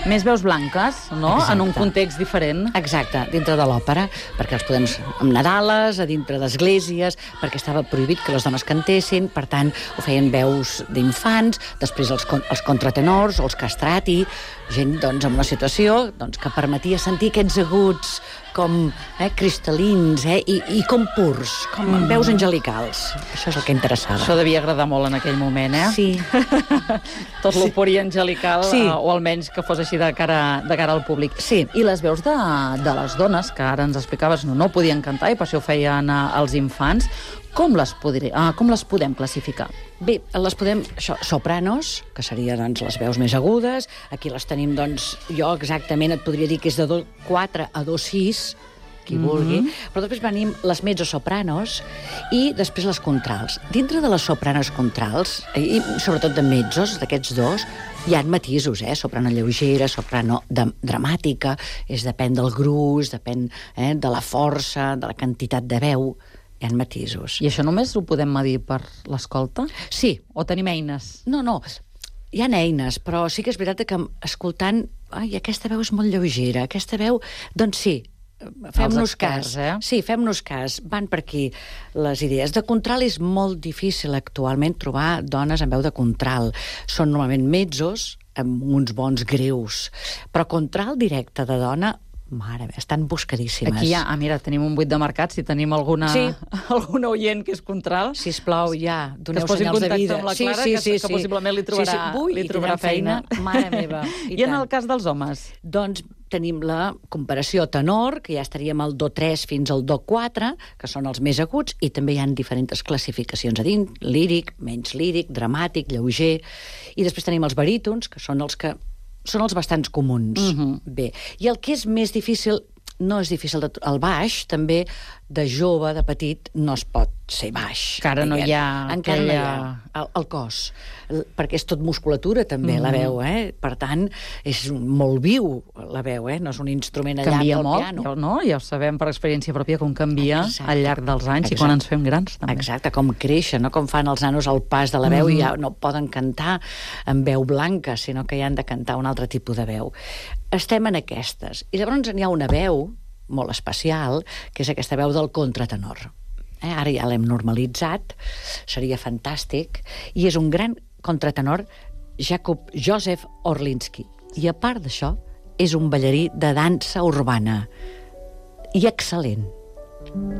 Més veus blanques, no? Exacte. En un context diferent. Exacte, dintre de l'òpera, perquè els podem amb Nadales, a dintre d'esglésies, perquè estava prohibit que les dones cantessin, per tant, ho feien veus d'infants, després els contratenors, els castrati, gent doncs, en una situació doncs, que permetia sentir aquests aguts com cristal·lins i com purs, com veus angelicals. Això és el que interessava. Això devia agradar molt en aquell moment, eh? Sí. Tot l'opori angelical, sí. O almenys que fos així de cara al públic. Sí. I les veus de les dones, que ara ens explicaves, no podien cantar i per això ho feien els infants, com les podem classificar? Bé, les podem... sopranos, que serien doncs, les veus més agudes. Aquí les tenim, doncs, jo exactament et podria dir que és de do 4 a do 6, qui vulgui. Però després venim les mezzosopranos i després les contrals. Dintre de les sopranos contrals, i sobretot de mezzos, d'aquests dos, hi ha matisos, soprano lleugera, soprano dramàtica, depèn del gruix, depèn de la força, de la quantitat de veu. Hi ha matisos. I això només ho podem medir per l'escolta? Sí. O tenim eines? No, hi ha eines, però sí que és veritat que escoltant, aquesta veu és molt lleugera, aquesta veu, doncs sí, fem-nos cas. Sí, fem-nos cas, van per aquí les idees. De contral és molt difícil actualment trobar dones amb veu de contral. Són normalment mezzos, amb uns bons greus, però contral directe de dona, mare meva, estan buscadíssimes. Aquí mira, tenim un buit de mercat, si tenim alguna oient que és contral. Sisplau, doneu senyals de vida. Que es posi en contacte amb la Clara, que possiblement li trobarà feina. Mare meva. I en el cas dels homes? Doncs tenim la comparació tenor, que ja estaríem al do 3 fins al do 4, que són els més aguts, i també hi ha diferents classificacions a dins, líric, menys líric, dramàtic, lleuger, i després tenim els barítons, que són els bastants comuns. Bé, i el que és més difícil, no és difícil el baix, també de jove, de petit, no es pot ser baix. Encara no hi ha... Encara no hi ha el cos, perquè és tot musculatura també, la veu, Per tant, és molt viu, la veu, no és un instrument allà canvia del molt, piano. No? Ja ho sabem per experiència pròpia com canvia al llarg dels anys i quan ens fem grans, també. Exacte, com creixen, no? Com fan els nanos al pas de la veu i ja no poden cantar amb veu blanca, sinó que ja han de cantar un altre tipus de veu. Estem en aquestes. I llavors n'hi ha una veu molt especial, que és aquesta veu del contratenor. Ara ja l'hem normalitzat, seria fantàstic, i és un gran contratenor, Jakub Josef Orlinski. I a part d'això, és un ballarí de dansa urbana. I excel·lent.